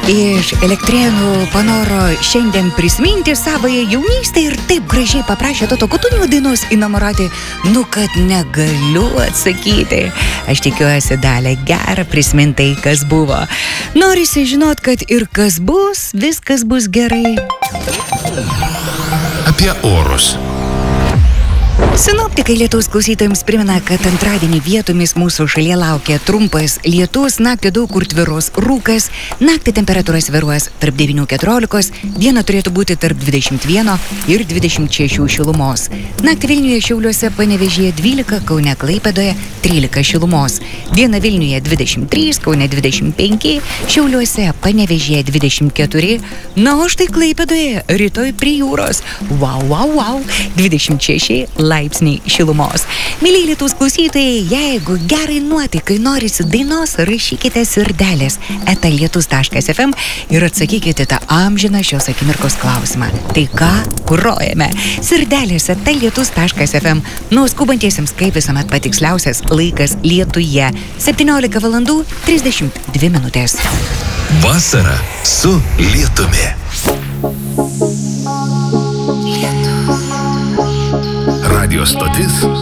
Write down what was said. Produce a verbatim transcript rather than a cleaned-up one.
Iš Elektrėnų panoro šiandien prisiminti savąją jaunystę ir taip gražiai paprašė Toto Cutugno dainos Innamorati, nu kad negaliu atsakyti. Aš tikiuosi, Dalia, gera prisiminti, kas buvo. Norisi žinot, kad ir kas bus, viskas bus gerai. Apie orus. Sinoptikai lietaus klausytojams primena, kad antradienį vietomis mūsų šalyje laukia trumpas lietus, naktį daug kur tvyros rūkas, naktį temperatūra svyruos tarp devynių keturiolikos, diena turėtų būti tarp dvidešimt vieno ir dvidešimt šešių šilumos. Naktį Vilniuje, Šiauliuose, Panevėžyje dvylika, Kaune, Klaipėdoje trylika šilumos. Diena Vilniuje dvidešimt trys, Kaune dvidešimt penki, Šiauliuose, Panevėžyje dvidešimt keturi, na o štai Klaipėdoje rytoj prie jūros. Wow, wow, wow, dvidešimt šeši laipsniai šilumos. Myliai lietaus klausytojai, jeigu gerai nuotaikai norisi dainos, rašykite sirdelės eta lietus taškas ef em ir atsakykite tą amžiną šios akimirkos klausimą. Tai ką grojame? Sirdelės eta lietus taškas ef em. Nu, skubantiesiems kaip visuomet patiksliausias laikas Lietuje. septyniolika valandų trisdešimt dvi minutės. Vasara su lietumi. Radio stotis